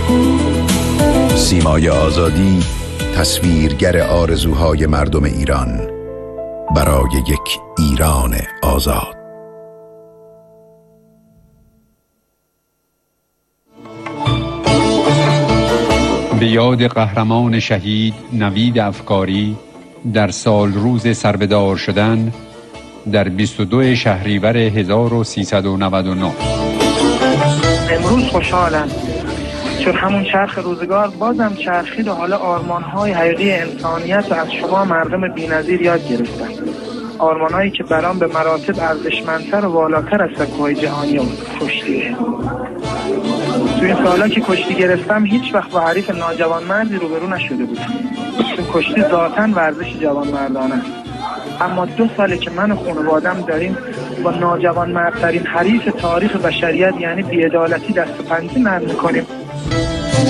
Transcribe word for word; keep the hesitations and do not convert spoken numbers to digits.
سیمای آزادی تصویرگر آرزوهای مردم ایران برای یک ایران آزاد. به یاد قهرمان شهید نوید افکاری در سال روز سربدار شدن در بیست و دو شهریور هزار و سیصد و نود و نه. امروز خوشحالم چون همون چرخ روزگار بازم چرخید و حالا آرمان‌های حقیقی انسانیت رو از شما مردم بی‌نظیر یاد گرفتم. آرمان‌هایی که برام به مراتب ارزشمندتر و والاتر از سکوهای جهانی و کشتیه. توی این سالا که کشتی گرفتم هیچ وقت با حریف ناجوانمردی روبرو نشده بودم. چون کشتی ذاتاً ورزش جوانمردانه است. اما دو ساله که من و خانواده‌ام داریم با ناجوانمردترین حریف تاریخ بشریت یعنی بی‌عدالتی دست و پنجه نرم می‌کنیم.